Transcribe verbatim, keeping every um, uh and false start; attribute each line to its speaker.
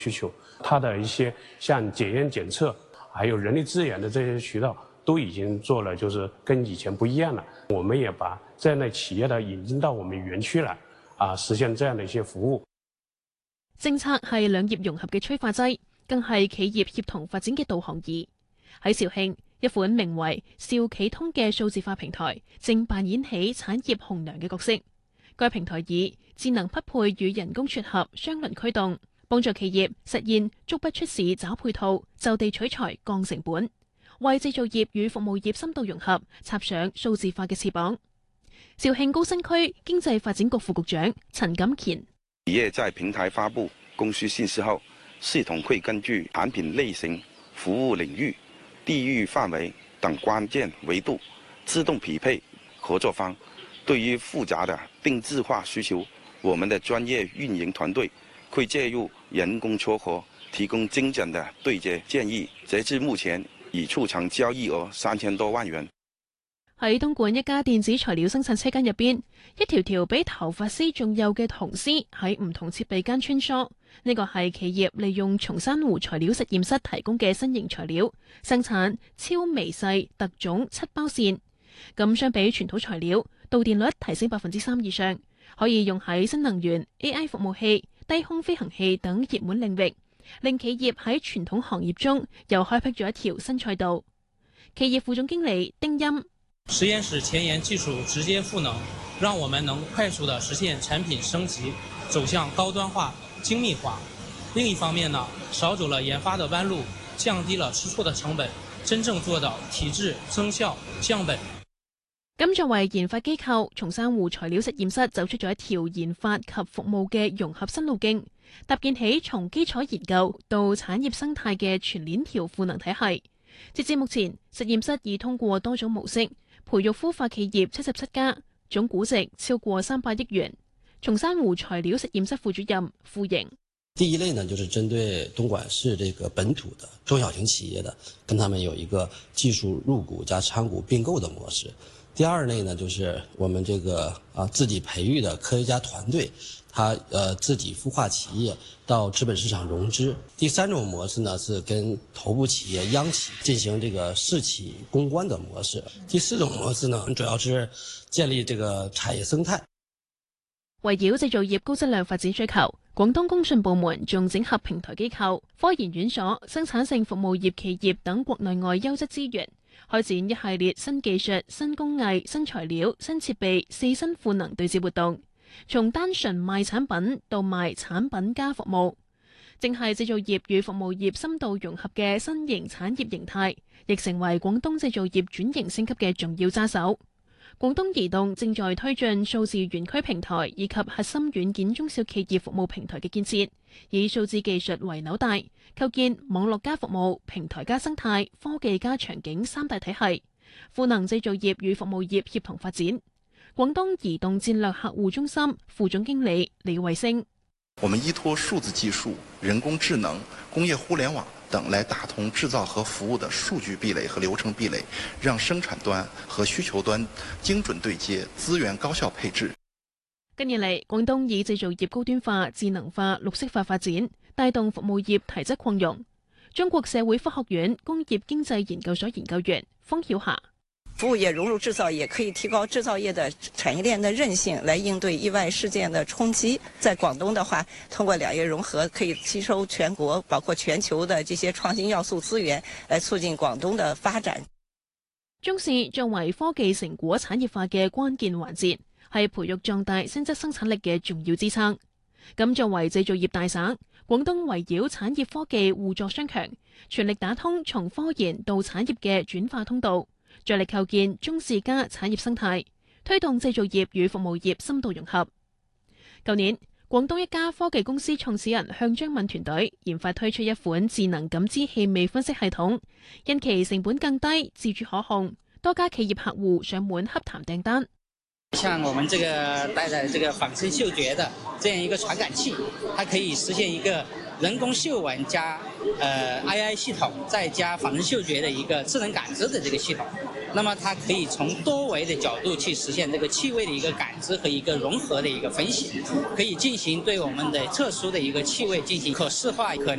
Speaker 1: 需求，它的一些像检验检测，还有人力资源的这些渠道，都已经做了，就是跟以前不一样了。我们也把这样的企業呢引进到我們園區來，啊，實現這樣的一些服務。
Speaker 2: 政策係兩業融合嘅催化劑，更係企業協同發展嘅導航儀。喺肇慶，一款名為肇企通嘅數字化平台正扮演起產業紅娘嘅角色。該平台以智能匹配與人工撮合雙輪驅動，幫助企業實現足不出市找配套，就地取材降成本，為製造業與服務業深度融合插上數字化嘅翅膀。肇慶高新區經濟發展局副局長陳錦乾：
Speaker 3: 企業在平台發布供需信息後，系統會根據產品類型、服務領域、地域範圍等關鍵維度，自動匹配合作方。對於複雜的定制化需求，我們的專業運營團隊會介入人工撮合，提供精準的對接建議。截至目前，已促成交易額三千多萬元。
Speaker 2: 喺東莞一家電子材料生產車間入邊，一條條比頭髮絲仲幼嘅銅絲喺唔同設備間穿梭。呢個係企業利用松山湖材料實驗室提供嘅新型材料，生產超微細特種漆包線。咁相比傳統材料，導電率提升百分之三以上，可以用喺新能源、A I 服務器、低空飛行器等熱門領域，令企業喺傳統行業中又開闢咗一條新賽道。企業副總經理丁欽：
Speaker 4: 實驗室前沿技術直接賦能，讓我們能快速地實現產品升級，走向高端化、精密化。另一方面呢，少走了研發的彎路，降低了試錯的成本，真正做到提質、增效、降本。
Speaker 2: 咁作為研發機構，松山湖材料實驗室走出咗一條研發及服務嘅融合新路徑，搭建起從基礎研究到產業生態嘅全鏈條賦能體系。截至目前，實驗室已通過多種模式培育孵化企業七十七家，總估值超過三百億元。松山湖材料實驗室副主任傅瑩：
Speaker 5: 第一類呢，就是針對東莞市這個本土的中小型企業的，跟他們有一個技術入股加參股併購的模式。第二類呢，就是我們這個啊自己培育的科學家團隊，他呃自己孵化企業到資本市場融資。第三種模式呢，是跟頭部企業央企進行這個試企攻關的模式。第四種模式呢，主要是建立這個產業生態。
Speaker 2: 圍繞製造業高質量發展需求，廣東工信部門仲整合平台機構、科研院所、生產性服務業企業等國內外優質資源，開展一系列新技術、新工藝、新材料、新設備四新賦能對接活動，從單純賣產品到賣產品加服務，正係製造業與服務業深度融合嘅新型產業形態，亦成為廣東製造業轉型升級嘅重要揸手。廣東移動正在推進數字園區平台以及核心軟件中小企業服務平台嘅建設，以數字技術為紐帶，構建網絡加服務、平台加生態、科技加場景三大體系，賦能製造業與服務業協同發展。廣東移動戰略客戶中心副總經理李衛星：
Speaker 6: 我們依託數字技術、人工智能、工業互聯網等來打通製造和服務的數據壁壘和流程壁壘，讓生產端和需求端精準對接，資源高效配置。
Speaker 2: 近年嚟，廣東以製造業高端化、智能化、綠色化發展，帶動服務業提質擴容。中國社會科學院工業經濟研究所研究員方曉霞：
Speaker 7: 服務業融入製造業，可以提高製造業的產業鏈的韌性，來應對意外事件的衝擊。在廣東的話，通過兩業融合，可以吸收全國包括全球的這些創新要素資源，來促進廣東的發展。
Speaker 2: 中試作為科技成果產業化嘅關鍵環節，係培育壯大新質生產力嘅重要支撐。咁作為製造業大省，廣東圍繞產業科技互助雙強，全力打通從科研到產業嘅轉化通道，着力構建中試加產業生態，推動製造業與服務業深度融合。舊年，廣東一家科技公司創始人向張敏團隊研發推出一款智能感知氣味分析系統，因其成本更低、自主可控，多家企業客戶上門洽談訂單。
Speaker 8: 像我們這個帶來這個仿生嗅覺的這樣一個傳感器，它可以實現一個人工嗅聞加呃 A I 系統，再加仿生嗅覺的一個智能感知的這個系統。 那么它可以从多维的角度去实现这个气味的一个感知和一个融合的一个分析，可以进行对我们的特殊的一个气味进行可视化、可